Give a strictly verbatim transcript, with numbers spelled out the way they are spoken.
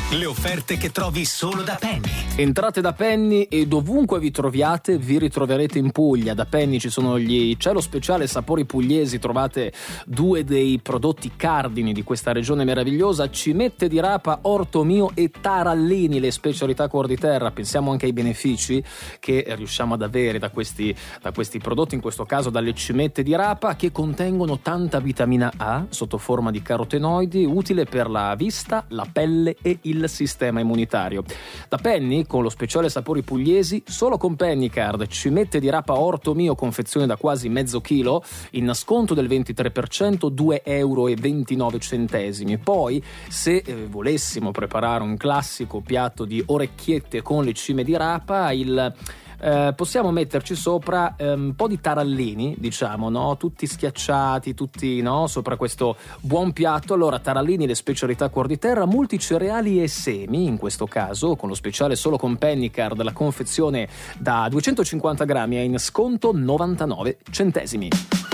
Le offerte che trovi solo da Penny. Entrate da Penny e dovunque vi troviate vi ritroverete in Puglia. Da Penny ci sono gli cielo speciale sapori pugliesi, trovate due dei prodotti cardini di questa regione meravigliosa: cimette di rapa, orto mio e tarallini, le specialità cuor di terra. Pensiamo anche ai benefici che riusciamo ad avere da questi, da questi prodotti, in questo caso dalle cimette di rapa, che contengono tanta vitamina A sotto forma di carotenoidi, utile per la vista, la pelle e il sistema immunitario. Da Penny, con lo speciale sapori pugliesi, solo con Pennycard, cimette di rapa orto mio, confezione da quasi mezzo chilo, in sconto del ventitré per cento, due euro e ventinove centesimi. Poi, se eh, volessimo preparare un classico piatto di orecchiette con le cime di rapa, il Eh, possiamo metterci sopra eh, un po' di tarallini, diciamo, no? Tutti schiacciati, tutti, no? Sopra questo buon piatto. Allora, tarallini, le specialità cuor di terra, multicereali e semi, in questo caso, con lo speciale solo con Pennycard, la confezione da duecentocinquanta grammi è in sconto novantanove centesimi.